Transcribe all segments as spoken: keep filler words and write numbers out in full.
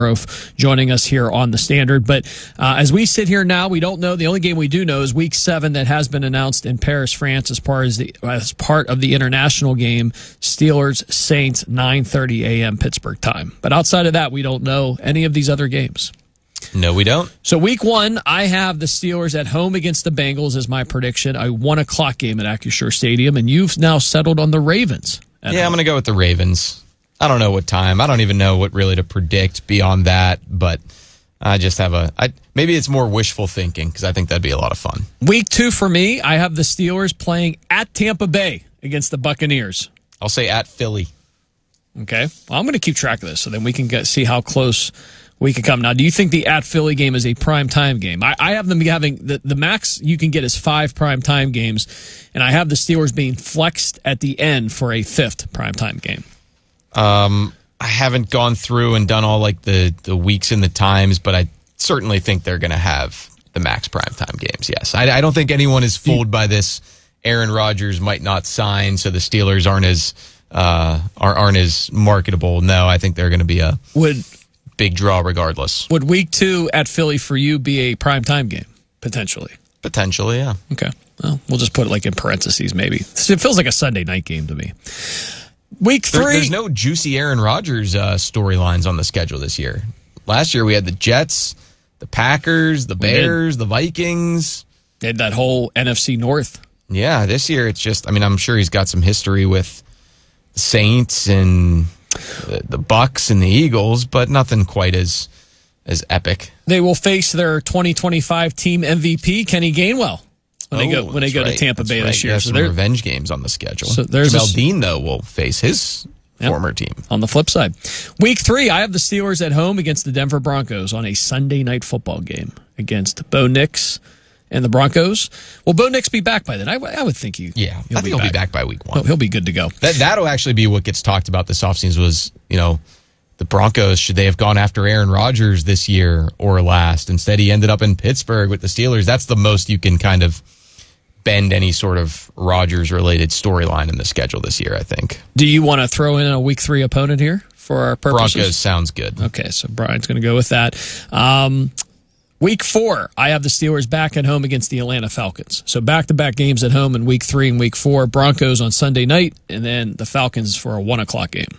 joining us here on the Standard. But uh, as we sit here now, we don't know. The only game we do know is Week Seven that has been announced in Paris, France, as part as the as part of the international game. Steelers Saints, nine thirty a.m. Pittsburgh time. But outside of that, we don't know any of these other games. No, we don't. So Week One, I have the Steelers at home against the Bengals as my prediction. A one o'clock game at Acrisure Stadium, and you've now settled on the Ravens. Yeah, home. I'm going to go with the Ravens. I don't know what time. I don't even know what really to predict beyond that, but I just have a... I, maybe it's more wishful thinking because I think that'd be a lot of fun. Week two for me, I have the Steelers playing at Tampa Bay against the Buccaneers. I'll say at Philly. Okay. Well, I'm going to keep track of this so then we can get, see how close we can come. Now, do you think the at Philly game is a prime time game? I, I have them having... The, the max you can get is five prime time games, and I have the Steelers being flexed at the end for a fifth prime time game. Um, I haven't gone through and done all like the, the weeks and the times, but I certainly think they're going to have the max primetime games. Yes, I, I don't think anyone is fooled by this. Aaron Rodgers might not sign, so the Steelers aren't as uh, aren't, aren't as marketable. No, I think they're going to be a would big draw regardless. Would Week Two at Philly for you be a primetime game potentially? Potentially, yeah. Okay, well, we'll just put it like in parentheses maybe. It feels like a Sunday night game to me. Week three. There, there's no juicy Aaron Rodgers uh, storylines on the schedule this year. Last year we had the Jets, the Packers, the Bears, the Vikings. They had that whole N F C North. Yeah, this year it's just, I mean, I'm sure he's got some history with the Saints and the, the Bucks and the Eagles, but nothing quite as as epic. They will face their twenty twenty-five team M V P, Kenny Gainwell. When they oh, go when they go right. to Tampa that's Bay right. this year, There's so some revenge games on the schedule. So there's Jamel a, Dean though will face his yep, former team. On the flip side, Week Three, I have the Steelers at home against the Denver Broncos on a Sunday night football game against Bo Nix and the Broncos. Will Bo Nix be back by then? I, I would think he. Yeah, he'll I think be he'll back. be back by week one. He'll, he'll be good to go. That that'll actually be what gets talked about this offseason was you know. The Broncos, should they have gone after Aaron Rodgers this year or last? Instead, he ended up in Pittsburgh with the Steelers. That's the most you can kind of bend any sort of Rodgers-related storyline in the schedule this year, I think. Do you want to throw in a Week Three opponent here for our purposes? Broncos sounds good. Okay, so Brian's going to go with that. Um, week Four, I have the Steelers back at home against the Atlanta Falcons. So back-to-back games at home in Week Three and Week Four. Broncos on Sunday night, and then the Falcons for a one o'clock game.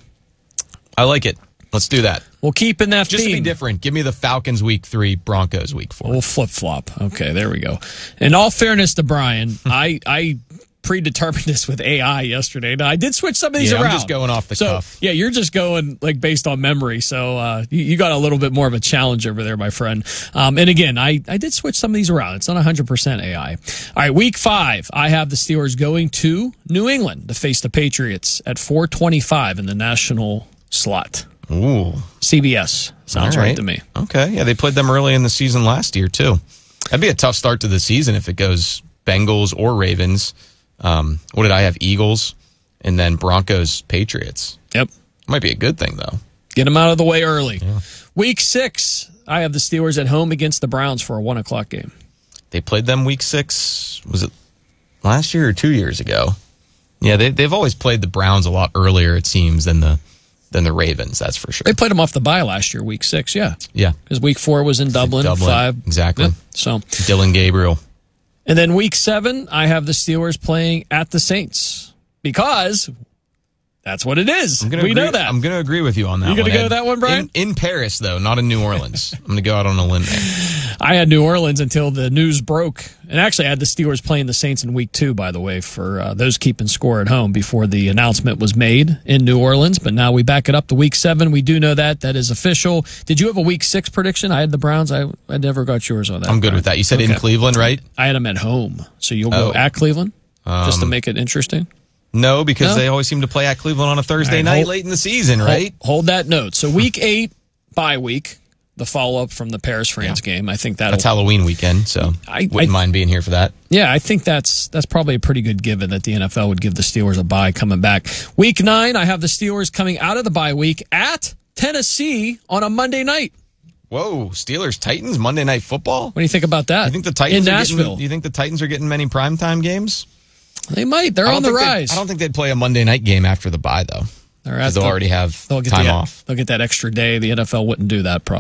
I like it. Let's do that. We'll keep in that Just theme. to be different, give me the Falcons week three, Broncos week four. We'll flip-flop. Okay, there we go. In all fairness to Brian, I I predetermined this with A I yesterday. Now, I did switch some of these yeah, around. I'm just going off the so, cuff. Yeah, you're just going like based on memory. So uh, you, you got a little bit more of a challenge over there, my friend. Um, and again, I, I did switch some of these around. It's not one hundred percent A I. All right, week five, I have the Steelers going to New England to face the Patriots at four twenty-five in the national slot. Ooh. C B S. Sounds right. right to me. Okay. Yeah, they played them early in the season last year, too. That'd be a tough start to the season if it goes Bengals or Ravens. Um, what did I have? Eagles and then Broncos, Patriots. Yep. Might be a good thing, though. Get them out of the way early. Yeah. Week six, I have the Steelers at home against the Browns for a one o'clock game. They played them week six, was it last year or two years ago? Yeah, they, they've always played the Browns a lot earlier, it seems, than the than the Ravens, that's for sure. They played them off the bye last year, week six, yeah. Yeah. Because week four was in Dublin, Dublin, five. Exactly. Yeah, so Dylan Gabriel. And then week seven, I have the Steelers playing at the Saints because that's what it is. I'm gonna we agree, know that. I'm going to agree with you on that you one. You going to go that one, Brian? In, in Paris, though, not in New Orleans. I'm going to go out on a limb there. I had New Orleans until the news broke. And actually, I had the Steelers playing the Saints in week two, by the way, for uh, those keeping score at home before the announcement was made in New Orleans. But now we back it up to week seven. We do know that. That is official. Did you have a week six prediction? I had the Browns. I, I never got yours on that. I'm good Brian. with that. You said okay. in Cleveland, right? I had them at home. So you'll oh. go at Cleveland um, just to make it interesting? No, because no? they always seem to play at Cleveland on a Thursday right, night hold, late in the season, right? Hold, hold that note. So week eight, bye week, the follow-up from the Paris-France yeah. game. I think that'll... That's Halloween weekend, so I wouldn't I, mind being here for that. Yeah, I think that's that's probably a pretty good given that the N F L would give the Steelers a bye coming back. Week nine, I have the Steelers coming out of the bye week at Tennessee on a Monday night. Whoa, Steelers Titans Monday Night Football? What do you think about that? You think the Titans in are Nashville? Getting, do you think the Titans are getting many primetime games? They might. They're on the rise. I don't think they'd play a Monday night game after the bye, though. They're at because they'll the- already have They'll get time the, off. They'll get that extra day. The N F L wouldn't do that, probably.